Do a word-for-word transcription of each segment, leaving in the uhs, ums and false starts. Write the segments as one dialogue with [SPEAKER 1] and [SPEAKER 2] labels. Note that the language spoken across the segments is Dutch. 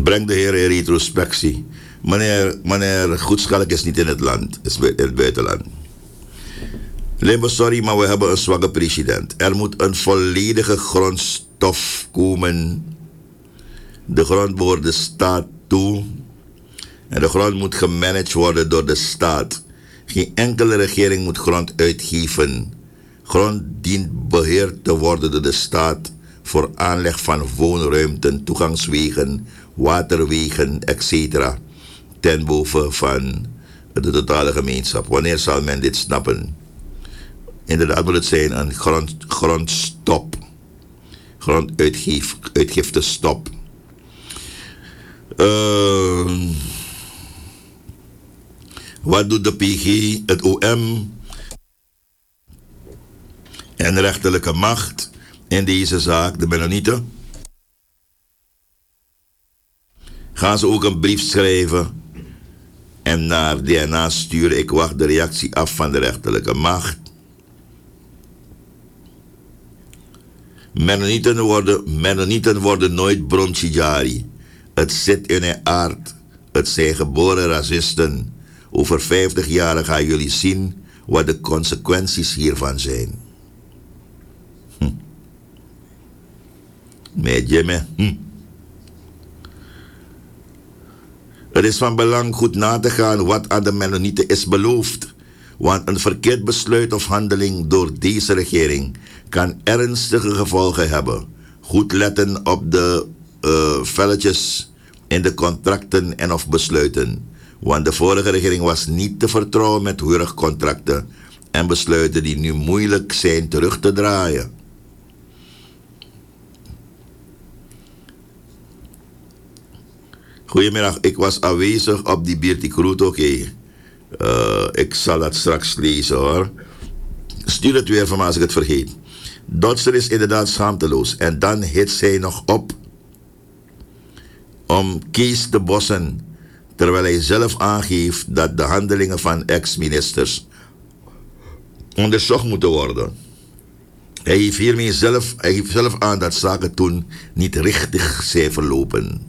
[SPEAKER 1] Breng de Heer in retrospectie. Meneer, meneer Goedschalk is niet in het land, is in het buitenland. Limbo, sorry, maar we hebben een zwakke president. Er moet een volledige grondstof komen. De grond behoort de staat toe. En de grond moet gemanaged worden door de staat. Geen enkele regering moet grond uitgeven. Grond dient beheerd te worden door de staat voor aanleg van woonruimten, toegangswegen, waterwegen, et cetera. Ten boven van de totale gemeenschap. Wanneer zal men dit snappen? Inderdaad moet het zijn een grond, grondstop. Gronduitgifte stop. Uh, wat doet de P G, het O M en de rechterlijke macht in deze zaak, de Mennonieten? Gaan ze ook een brief schrijven en naar D N A sturen? Ik wacht de reactie af van de rechterlijke macht. Mennonieten worden, Mennonieten worden nooit Bromchijari. Het zit in hun aard. Het zijn geboren racisten. Over vijftig jaar gaan jullie zien wat de consequenties hiervan zijn. Hm. Met Jimmy. Hm. Het is van belang goed na te gaan wat aan de Mennonieten is beloofd. Want een verkeerd besluit of handeling door deze regering kan ernstige gevolgen hebben. Goed letten op de uh, velletjes in de contracten en of besluiten. Want de vorige regering was niet te vertrouwen met huurcontracten en besluiten die nu moeilijk zijn terug te draaien. Goedemiddag, ik was aanwezig op die Birti Kroet, oké. Okay. Uh, ik zal dat straks lezen hoor. Stuur het weer van me als ik het vergeet. Dodson is inderdaad schaamteloos. En dan hit hij nog op om Kees te bossen, terwijl hij zelf aangeeft dat de handelingen van ex-ministers onderzocht moeten worden. Hij geeft hiermee zelf, hij geeft zelf aan dat zaken toen niet richtig zijn verlopen.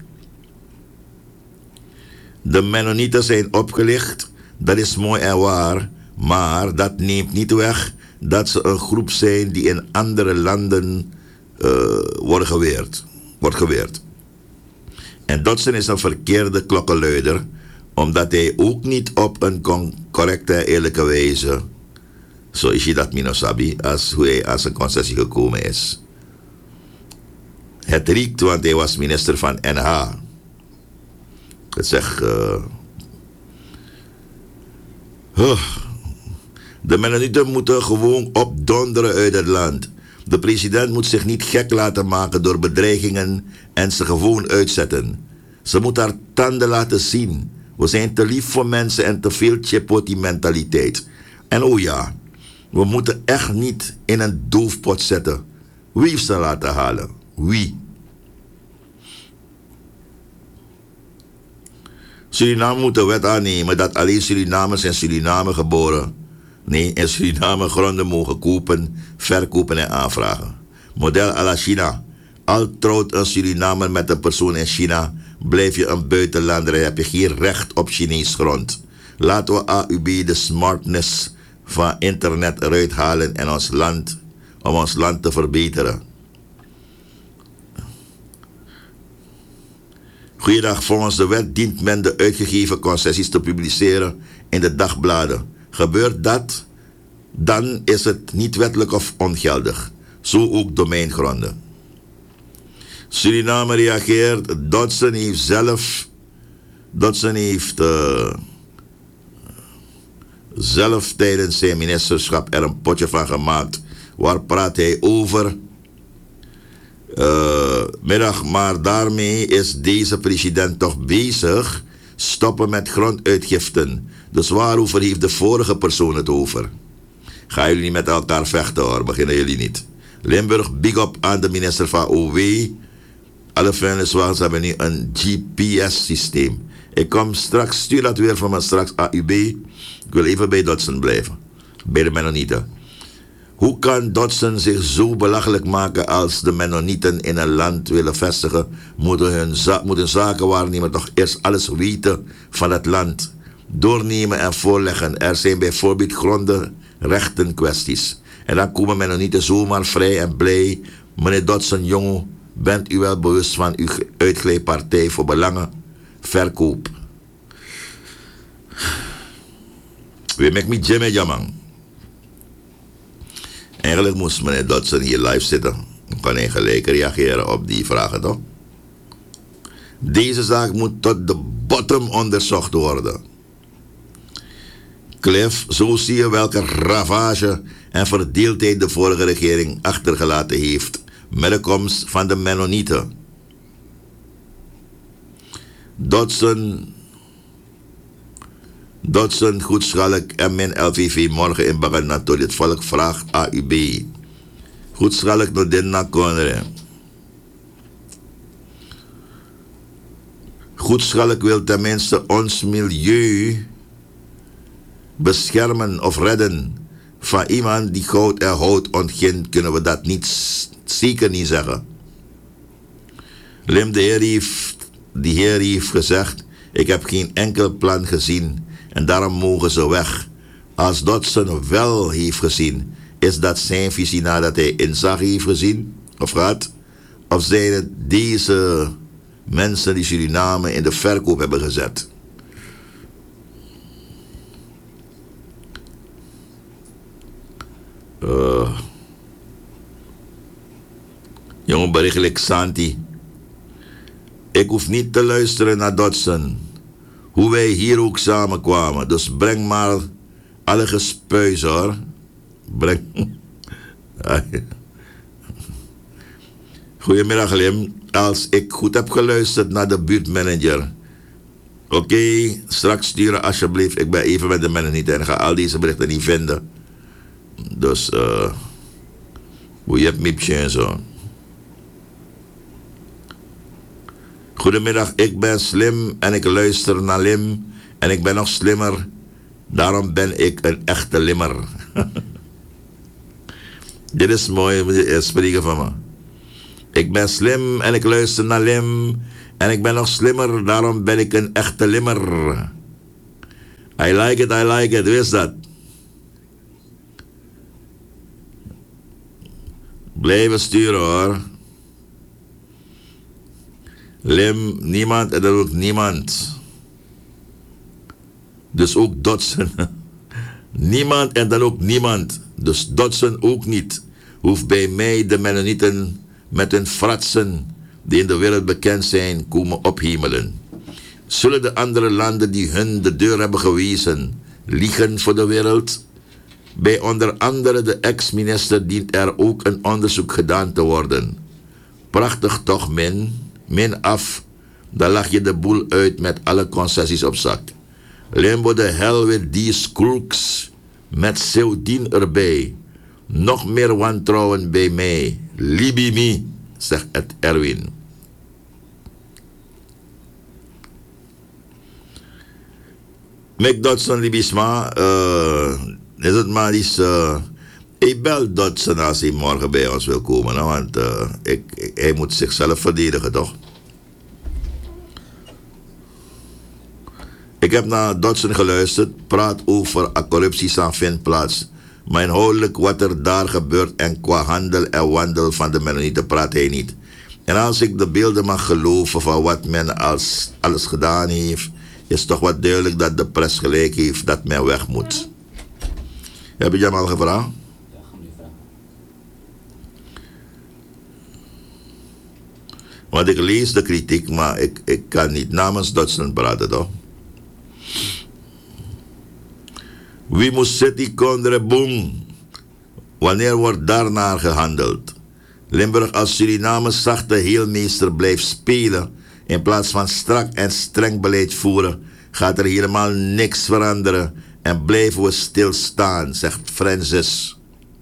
[SPEAKER 1] De Mennonieten zijn opgelicht, dat is mooi en waar, maar dat neemt niet weg dat ze een groep zijn die in andere landen uh, worden geweerd, wordt geweerd. En Dodson is een verkeerde klokkenluider, omdat hij ook niet op een correcte en eerlijke wijze, zo is hij dat Minosabi, als hoe hij aan zijn concessie gekomen is. Het riekt, want hij was minister van N H. Het zegt, uh, huh, de Mennonieten moeten gewoon opdonderen uit het land. De president moet zich niet gek laten maken door bedreigingen en ze gewoon uitzetten. Ze moet haar tanden laten zien. We zijn te lief voor mensen en te veel chipoti mentaliteit. En oh ja, we moeten echt niet in een doofpot zetten. Wie heeft ze laten halen? Wie? Suriname moet de wet aannemen dat alleen Surinamers in Suriname geboren, nee, in Suriname gronden mogen kopen, verkopen en aanvragen. Model à la China. Al trouwt een Surinamer met een persoon in China, blijf je een buitenlander en heb je geen recht op Chinees grond. Laten we A U B de smartness van internet eruit halen en ons land, om ons land te verbeteren. Goeiedag, volgens de wet dient men de uitgegeven concessies te publiceren in de dagbladen. Gebeurt dat, dan is het niet wettelijk of ongeldig. Zo ook domeingronden. Suriname reageert. Dodson heeft zelf... Dodson heeft uh, zelf tijdens zijn ministerschap er een potje van gemaakt. Waar praat hij over? Uh, middag, maar daarmee is deze president toch bezig. Stoppen met gronduitgiften. Dus waarover heeft de vorige persoon het over? Gaan jullie niet met elkaar vechten hoor, beginnen jullie niet. Limburg, big up aan de minister van O W. Alle vuilniswagens hebben nu een G P S-systeem. Ik kom straks, stuur dat weer van me straks A U B. Ik wil even bij Dodson blijven. Bij de Mennonieten. Hoe kan Dodson zich zo belachelijk maken als de Mennonieten in een land willen vestigen? Moeten hun, za moet hun zakenwaarnemer toch eerst alles weten van het land? Doornemen en voorleggen. Er zijn bijvoorbeeld gronden, rechten kwesties. En dan komen Mennonieten zomaar vrij en blij. Meneer Dodson, jongen, bent u wel bewust van uw uitglijpartij voor belangen? Verkoop. We make me Jimmy Jamang. Eigenlijk moest meneer Dodson hier live zitten. Dan kan hij gelijk reageren op die vragen, toch? Deze zaak moet tot de bottom onderzocht worden. Cliff, zo zie je welke ravage en verdeeldheid de vorige regering achtergelaten heeft met de komst van de Mennonieten. Dodson, Dodson, Goedschalk en mijn L V V morgen in Baganato. Dit volk vraagt A U B. Goedschalk no den na konere. Goedschalk wil tenminste ons milieu beschermen of redden. Van iemand die goud en hout ontgint, kunnen we dat niet, zeker niet zeggen. Lim, de heer heeft, die heer heeft gezegd, ik heb geen enkel plan gezien en daarom mogen ze weg. Als Dodson wel heeft gezien, is dat zijn visie nadat hij inzag heeft gezien, of gaat? Of zijn het deze mensen die Suriname in de verkoop hebben gezet? Uh, jongen, berichtelijk Santi. Ik hoef niet te luisteren naar Dodson. Hoe wij hier ook samenkwamen. Dus breng maar alle gespuis, hoor. Breng. Goedemiddag, Lim. Als ik goed heb geluisterd naar de buurtmanager. Oké, okay, straks sturen alsjeblieft. Ik ben even met de Mennonieten en ga al deze berichten niet vinden. Dus, eh... Uh, hoe je hebt miepje en zo. Goedemiddag, ik ben slim en ik luister naar Lim. En ik ben nog slimmer. Daarom ben ik een echte limmer. Dit is mooi, moet je spreken van me. Ik ben slim en ik luister naar Lim. En ik ben nog slimmer, daarom ben ik een echte limmer. I like it, I like it, wees dat. Blijven sturen, hoor. Lim, niemand en dan ook niemand. Dus ook Dodson. Niemand en dan ook niemand. Dus Dodson ook niet. Hoeft bij mij de Mennonieten met hun fratsen die in de wereld bekend zijn komen ophemelen. Zullen de andere landen die hun de deur hebben gewezen liegen voor de wereld? Bij onder andere de ex-minister dient er ook een onderzoek gedaan te worden. Prachtig toch, min? Min af. Dan lag je de boel uit met alle concessies op zak. Limbo de hel with these crooks. Met Seudien erbij. Nog meer wantrouwen bij mij. Libi me, zegt het Erwin. Mick Dodson, Libisma. Uh, is het maar eens... Uh, ik bel Dodson als hij morgen bij ons wil komen. Nou, want uh, ik, ik, hij moet zichzelf verdedigen, toch? Ik heb naar Dodson geluisterd. Praat over corruptie aan vindt plaats. Maar inhoudelijk wat er daar gebeurt en qua handel en wandel van de Mennonieten praat hij niet. En als ik de beelden mag geloven van wat men als alles gedaan heeft, is toch wat duidelijk dat de pers gelijk heeft dat men weg moet. Heb je hem al gevraagd? Ja, ga me vragen. Want ik lees de kritiek, maar ik, ik kan niet namens Dodson praten, toch? Wie moet City Kondre boom? Wanneer wordt daarnaar gehandeld? Limburg als Suriname zachte heelmeester blijft spelen in plaats van strak en streng beleid voeren, gaat er helemaal niks veranderen en blijven we stilstaan, zegt Francis.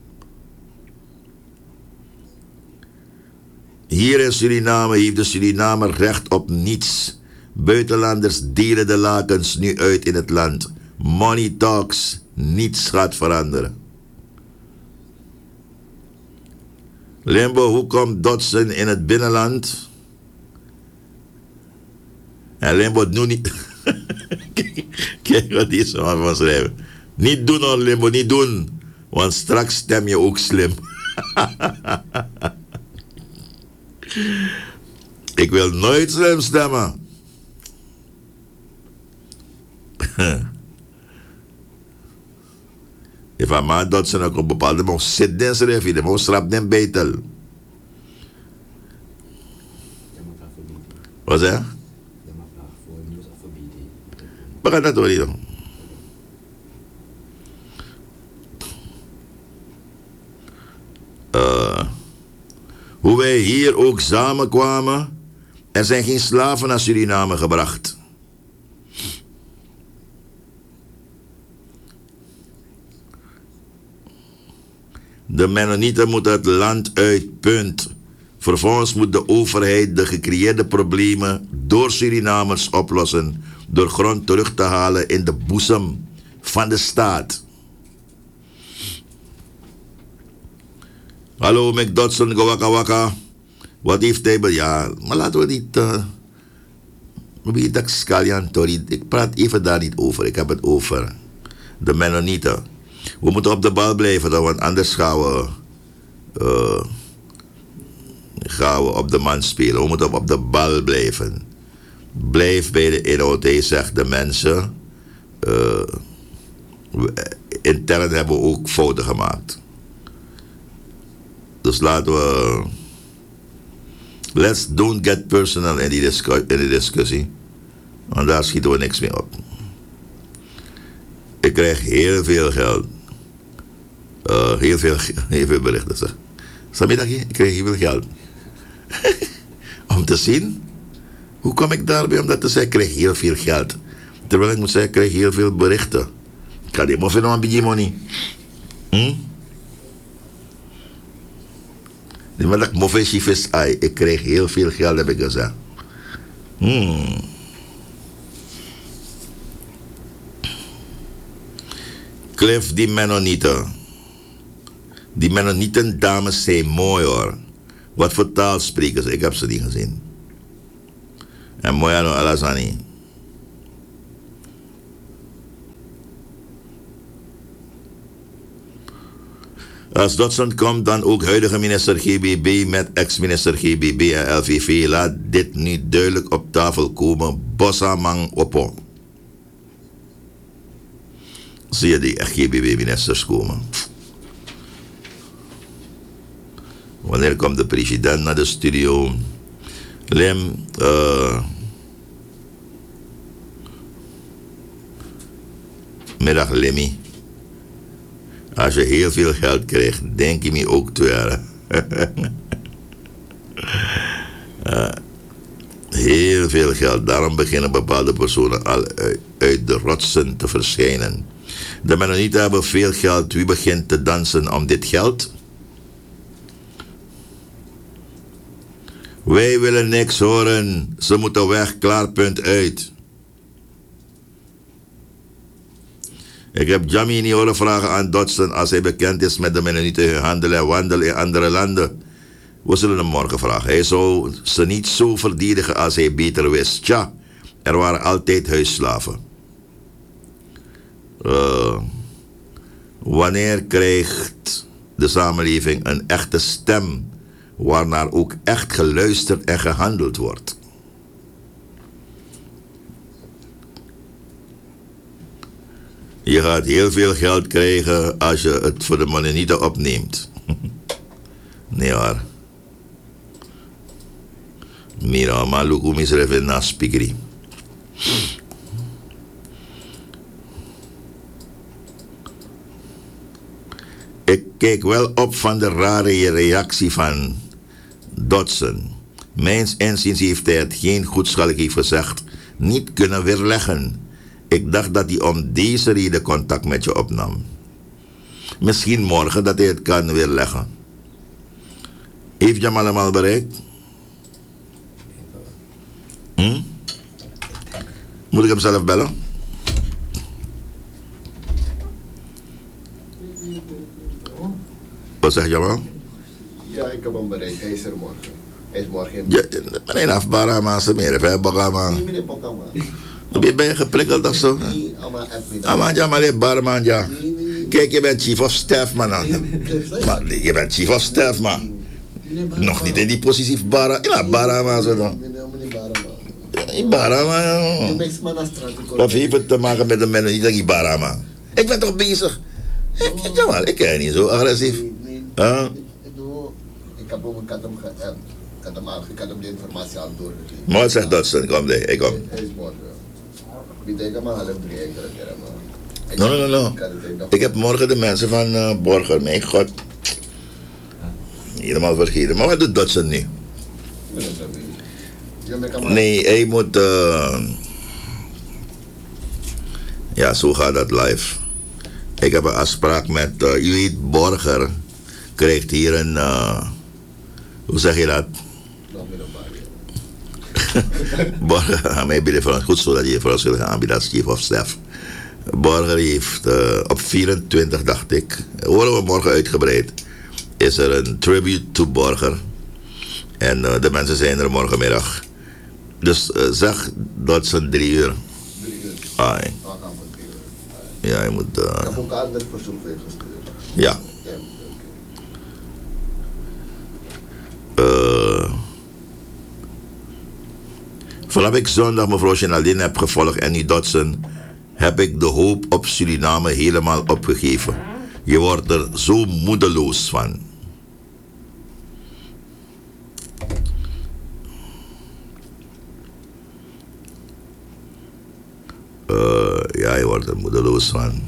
[SPEAKER 1] Hier in Suriname heeft de Surinamer recht op niets. Buitenlanders delen de lakens nu uit in het land. Money talks, niets gaat veranderen. Limbo, hoe komt Dodson in het binnenland? En Limbo, nu niet. Kijk wat die zo van schrijven. Niet doen hoor, Limbo, niet doen. Want straks stem je ook slim. Ik wil nooit slim stemmen. If a man doet zijn ook op bepaalde moment zit den schrijven, de moest strap den betel. Wat zeg je? We gaan dat door hier. Uh, hoe wij hier ook samenkwamen, er zijn geen slaven naar Suriname gebracht. De Mennonieten moeten het land uit, punt. Vervolgens moet de overheid de gecreëerde problemen door Surinamers oplossen door grond terug te halen in de boezem van de staat. Hallo, Mick Dodson, go waka waka. Wat heeft hij... Ja, maar laten we niet... Uh, ik praat even daar niet over. Ik heb het over de Mennonieten. We moeten op de bal blijven, want anders gaan we... Uh, gaan we op de man spelen. We moeten op de bal blijven. Blijf bij de inhoud. Hij zegt de mensen... Uh, intern hebben we ook fouten gemaakt. Dus laten we... Let's don't get personal in die, discu in die discussie. Want daar schieten we niks mee op. Ik krijg heel veel geld. Uh, heel, veel, heel veel berichten. Zeg. Samiddag, ik krijg heel veel geld. Om te zien... Hoe kom ik daarbij om dat te zeggen? Ik krijg heel veel geld. Terwijl ik moet zeggen, ik krijg heel veel berichten. Ik kan niet meer vinden aan beetje money. Hm? Maar dat ik is, ik krijg heel veel geld, heb ik gezegd. Hmm. Cliff, die Mennonieten. Die Mennonieten dames zijn mooi hoor. Wat voor taal spreken ze? Ik heb ze niet gezien. En mooi aan Alazani. Als Dodson komt, dan ook huidige minister G B B met ex-minister G B B en L V V. Laat dit nu duidelijk op tafel komen. Bossa Mang Oppo. Zie je die G B B-ministers komen? Wanneer komt de president naar de studio? Lem, uh, middag Lemmy. Als je heel veel geld krijgt, denk je me ook te uh, heel veel geld. Daarom beginnen bepaalde personen al uit, uit de rotsen te verschijnen. De Mennonieten hebben veel geld. Wie begint te dansen om dit geld? Wij willen niks horen. Ze moeten weg, klaar, punt uit. Ik heb Jamie niet horen vragen aan Dodson als hij bekend is met de Mennonieten handel en wandel in andere landen. We zullen hem morgen vragen. Hij zou ze niet zo verdedigen als hij beter wist. Tja, er waren altijd huisslaven. Uh, wanneer krijgt de samenleving een echte stem waarnaar ook echt geluisterd en gehandeld wordt? Je gaat heel veel geld krijgen als je het voor de Mennonieten opneemt. Nee hoor. Mira, maar look hoe misref in na spikeri. Ik kijk wel op van de rare reactie van Dodson. Mijns inziens heeft hij het geen goedschalk heeft gezegd niet kunnen weerleggen. Ik dacht dat hij om deze reden contact met je opnam. Misschien morgen dat hij het kan weerleggen. Heeft je hem allemaal bereikt? Hm? Moet ik hem zelf bellen? Wat zeg je man?
[SPEAKER 2] Ja, ik heb hem bereikt. Hij is er morgen. Hij is morgen in.
[SPEAKER 1] Ja, meneer afbara maar ze meer. Hij bagama.
[SPEAKER 2] Nee, meneer Pokama.
[SPEAKER 1] Ben je geprikkeld of zo?
[SPEAKER 2] Nee, ama app.
[SPEAKER 1] Amanja, maar je barman, ja.
[SPEAKER 2] Nee, nee.
[SPEAKER 1] Kijk, je bent chief of staff, man.
[SPEAKER 2] Nee,
[SPEAKER 1] Maar je bent chief of staff, man. Nog niet in die positie van bara. Ja, bara, maar zo dan.
[SPEAKER 2] Meneer, meneer Barama.
[SPEAKER 1] Ja, bara, maar.
[SPEAKER 2] Je bent maar naar straat.
[SPEAKER 1] Wat heeft het te maken met de mensen die zeggen bara, man? Ik ben toch bezig? Ja, maar ik ken je niet zo agressief.
[SPEAKER 2] Nee, nee.
[SPEAKER 1] Huh?
[SPEAKER 2] Ik bedoel, ik heb hem, ik had hem geappt. Ik had hem, al- ik had hem de informatie al doorgegeven.
[SPEAKER 1] Maar wat zegt Dodson? Kom, nee, ik kom.
[SPEAKER 2] Hij is morgen. Ik denk dat maar half drie ik er maar.
[SPEAKER 1] No, no, no, no. Ik heb morgen de mensen van uh, Borger, mijn god. Helemaal vergeten. Maar wat doet Dodson nu? Nee, hij moet... Uh... Ja, zo gaat dat live. Ik heb een afspraak met... Uh, je weet, Borger krijgt hier een... Uh... Hoe zeg je dat? Borger gaat mij bieden voor ons. Goed zo dat je voor ons wil gaan aanbieden als chief of staff. Borger heeft uh, op vierentwintig, dacht ik, horen we morgen uitgebreid, is er een tribute to Borger. En uh, de mensen zijn er morgenmiddag. Dus uh, zeg dat ze drie uur.
[SPEAKER 2] Drie uur.
[SPEAKER 1] Ah, ja, je moet... Uh...
[SPEAKER 2] Ik heb ook al dat verzoek weer gestuurd.
[SPEAKER 1] Ja.
[SPEAKER 2] Ja.
[SPEAKER 1] Uh... Vanaf ik zondag mevrouw Genaldine heb gevolgd en nu Dodson, heb ik de hoop op Suriname helemaal opgegeven. Je wordt er zo moedeloos van. Uh, ja, je wordt er moedeloos van.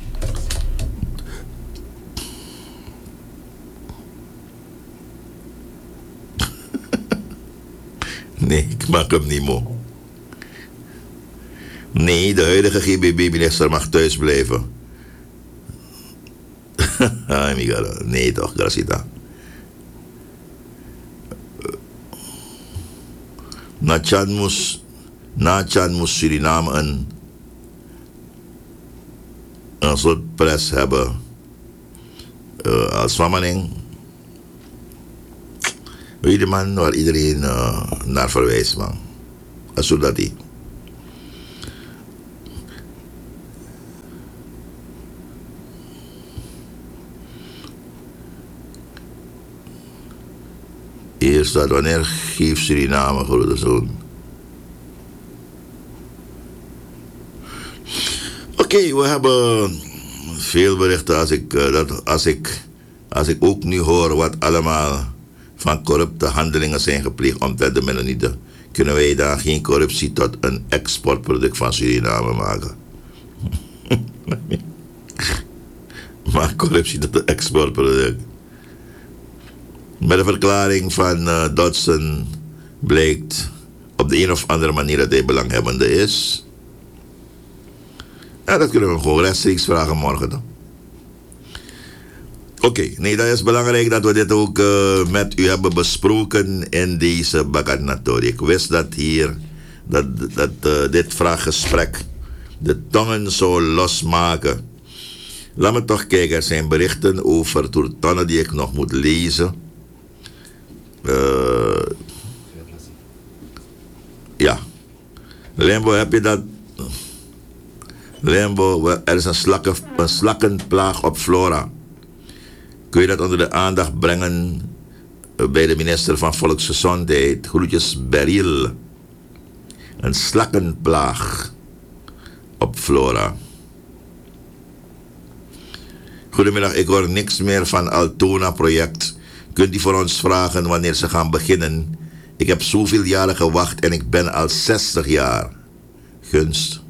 [SPEAKER 1] Nee, ik maak hem niet moe. Nee, de huidige G B B-minister mag thuis blijven. Ay, mi gara. Nee toch, Gracita. Na Chan moest, na Chan moest Suriname een, een soort pres hebben. Uh, als Swamaning. Weet je man, waar iedereen uh, naar verwijst, man. Als zodat die. Hier staat, wanneer geeft Suriname grote zoon? Oké, okay, we hebben veel berichten. Als ik, uh, dat, als, ik, als ik ook nu hoor wat allemaal van corrupte handelingen zijn gepleegd omtrent de Mennonieten, kunnen wij dan geen corruptie tot een exportproduct van Suriname maken. Maar corruptie tot een exportproduct. Met de verklaring van uh, Dodson blijkt op de een of andere manier dat hij belanghebbende is. Ja, dat kunnen we gewoon rechtstreeks vragen morgen dan. Oké, okay, nee, dat is belangrijk dat we dit ook uh, met u hebben besproken in deze Bagatnatori. Ik wist dat hier, dat, dat uh, dit vraaggesprek de tongen zou losmaken. Laat me toch kijken, er zijn berichten over toertannen die ik nog moet lezen. Uh, ja. Limbo, heb je dat? Limbo, er is een, slakken, een slakkenplaag op Flora. Kun je dat onder de aandacht brengen bij de minister van Volksgezondheid? Groetjes, Beryl. Een slakkenplaag op Flora. Goedemiddag, ik hoor niks meer van Altona-project. Kunt u voor ons vragen wanneer ze gaan beginnen? Ik heb zoveel jaren gewacht en ik ben al zestig jaar. Gunst.